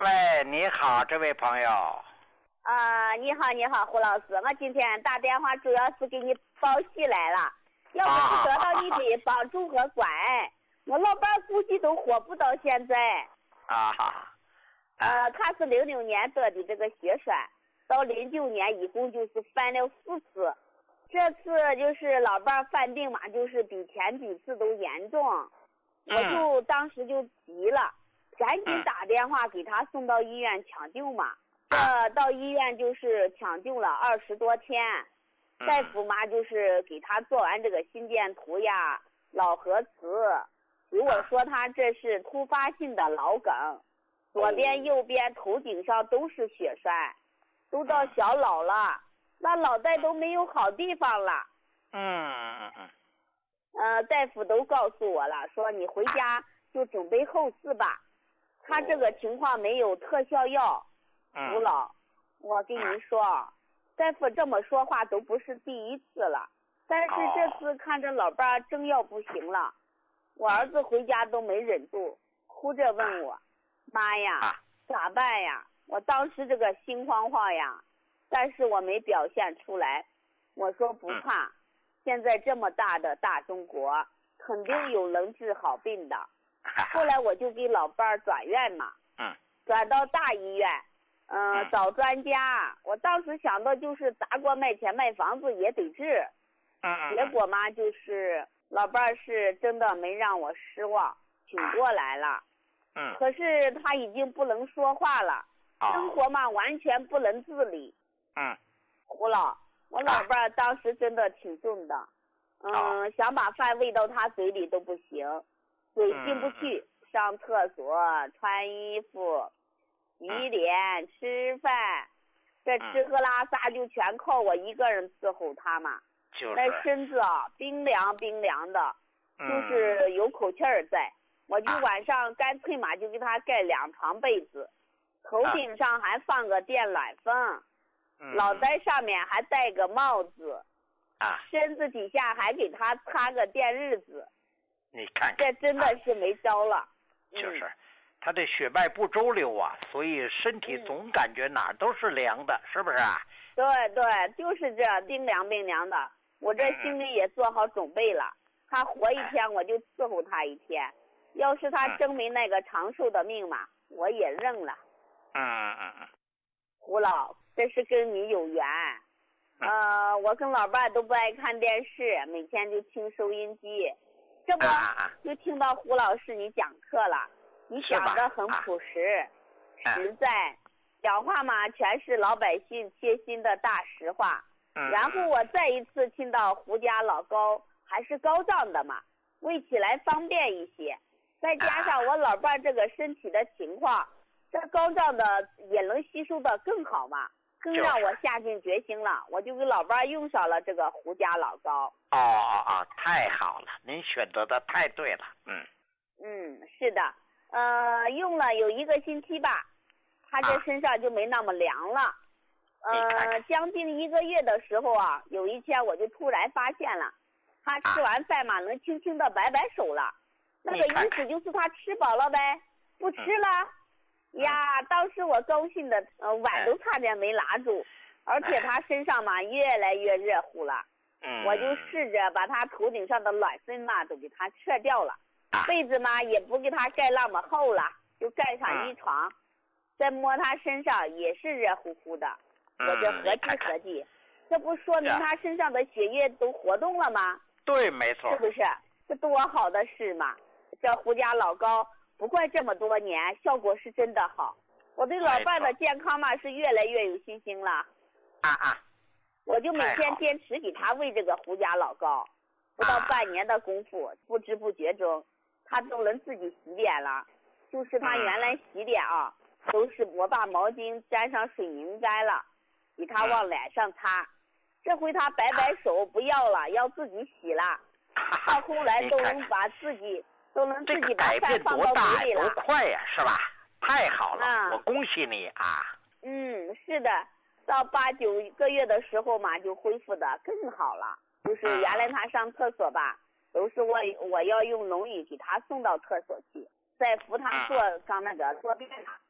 喂，你好，这位朋友。 你好，胡老师，我今天打电话主要是给你报喜来了。要不是得到你的帮助和关爱，我老伴估计都活不到现在。他是06年得的这个血栓，到09年一共就是犯了4次。这次就是老伴犯病嘛，就是比前几次都严重。我就当时就急了，赶紧打电话给他送到医院抢救嘛。到医院就是抢救了20多天，大夫嘛就是给他做完这个心电图呀、脑核磁，给我说他这是突发性的脑梗，左边右边头顶上都是血栓，都到小脑了，那脑袋都没有好地方了。大夫都告诉我了，说你回家就准备后事吧，他这个情况没有特效药。胡老，我跟你说，大夫这么说话都不是第一次了，但是这次看着老伴真要不行了，我儿子回家都没忍住，哭着问我，妈呀，咋办呀？我当时这个心慌慌呀，但是我没表现出来，我说不怕，现在这么大的大中国，肯定有能治好病的。后来我就给老伴转院嘛，转到大医院。找专家，我当时想到就是砸锅卖钱卖房子也得治，结果嘛就是老伴是真的没让我失望，挺过来了，可是他已经不能说话了，生活嘛完全不能自理。胡老，我老伴当时真的挺重的，想把饭喂到他嘴里都不行，嘴进不去，上厕所、穿衣服、洗脸、吃饭，这吃喝拉撒就全靠我一个人伺候他嘛。那身子冰凉的，就是有口气儿在。我就晚上干脆嘛就给他盖2床被子，头顶上还放个电暖风，脑袋上面还戴个帽子，身子底下还给他擦个电日子。 你看， 这真的是没招了。 就是他的血脉不周流啊，所以身体总感觉哪儿都是凉的，是不是啊？ 对，就是这冰凉的。我这心里也做好准备了，他活一天我就伺候他一天，要是他真没那个长寿的命嘛，我也认了。胡老，这是跟你有缘。我跟老伴都不爱看电视，每天就听收音机，这不就听到胡老师你讲课了。你讲得很朴实，实在，讲话嘛全是老百姓贴心的大实话。然后我再一次听到胡家老高还是高胀的嘛，喂起来方便一些。再加上我老伴这个身体的情况，这高胀的也能吸收的更好嘛，更让我下定决心了，我就给老伴用上了这个胡家老高。 太好了，您选择的太对了。 是的。用了有1个星期吧，他这身上就没那么凉了。将近1个月的时候啊，有一天我就突然发现了，他吃完饭嘛，能轻轻的摆手了，那个意思就是他吃饱了呗，不吃了。呀，当时我高兴的碗都差点没拿住，而且他身上嘛越来越热乎了。我就试着把他头顶上的暖风嘛都给他撤掉了。被子嘛也不给他盖那么厚了，就盖上1床，再摸他身上也是热乎乎的。我这合计，这不说明他身上的血液都活动了吗？ 对，没错， 是不是？这多好的事嘛！这胡家老高不怪这么多年，效果是真的好。我对老伴的健康嘛是越来越有信心了。我就每天坚持给他喂这个胡家老高，不到半年的功夫，不知不觉中他都能自己洗脸了。就是他原来洗脸都是我把毛巾沾上水拧干了，给他往脸上擦。这回他摆手不要了，要自己洗了。到后来都能自己把饭放到嘴里了。 多快呀，是吧？太好了，我恭喜你啊！ 是的，到8、9个月的时候嘛，就恢复的更好了。就是原来他上厕所吧，都是我要用龙椅给他送到厕所去，再扶他坐上那个坐便